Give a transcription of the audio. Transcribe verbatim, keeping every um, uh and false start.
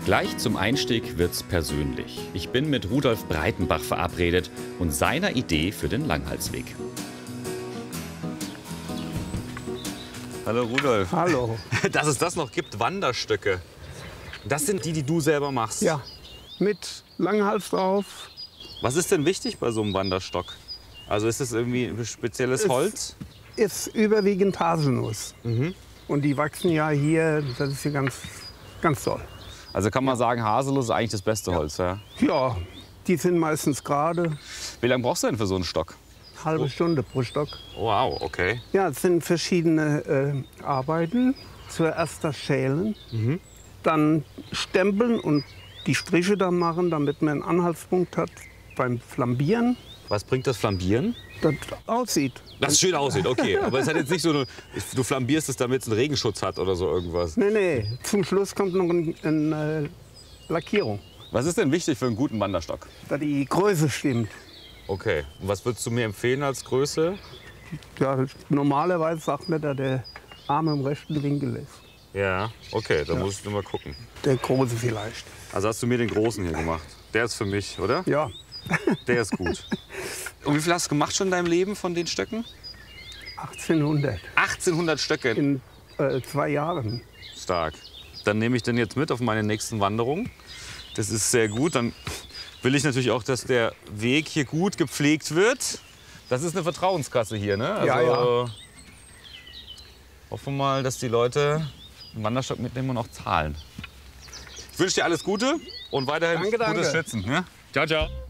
Gleich zum Einstieg wird's persönlich. Ich bin mit Rudolf Breitenbach verabredet und seiner Idee für den Langhalsweg. Hallo Rudolf. Hallo. Dass es das noch gibt, Wanderstöcke. Das sind die, die du selber machst? Ja, mit Langhals drauf. Was ist denn wichtig bei so einem Wanderstock? Also ist es irgendwie ein spezielles Es Holz? Ist überwiegend Haselnuss. Mhm. Und die wachsen ja hier, das ist hier ganz, ganz toll. Also kann man sagen, Haselnuss ist eigentlich das beste Holz, ja? Ja, die sind meistens gerade. Wie lange brauchst du denn für so einen Stock? Halbe Stunde pro Stock. Wow, okay. Ja, es sind verschiedene äh, Arbeiten. Zuerst das Schälen, Mhm. dann Stempeln und die Striche da machen, damit man einen Anhaltspunkt hat beim Flambieren. Was bringt das Flambieren? Das aussieht. Dass es schön aussieht, okay. Aber es hat jetzt nicht so, eine, du flambierst es, damit es einen Regenschutz hat oder so irgendwas. Nee, nee, zum Schluss kommt noch eine ein, äh, Lackierung, Was ist denn wichtig für einen guten Wanderstock? da die Größe stimmt. Okay. Und was würdest du mir empfehlen als Größe? Ja, normalerweise sagt man, da der Arm im rechten Winkel ist. Ja, okay, dann Ja. muss ich nur mal gucken. Der große vielleicht. Also hast du mir den großen hier gemacht. Der ist für mich, oder? Ja, Der ist gut. Und wie viel hast du gemacht schon in deinem Leben von den Stöcken? achtzehnhundert achtzehnhundert Stöcke. in äh, zwei Jahren. Stark. Dann nehme ich den jetzt mit auf meine nächsten Wanderungen. Das ist sehr gut. Dann will ich natürlich auch, dass der Weg hier gut gepflegt wird. Das ist eine Vertrauenskasse hier, ne? Also, Ja, ja. Hoffen wir mal, dass die Leute einen Wanderstock mitnehmen und auch zahlen. Ich wünsche dir alles Gute und weiterhin Danke, danke. gutes Schwitzen. Ne? Ciao, ciao.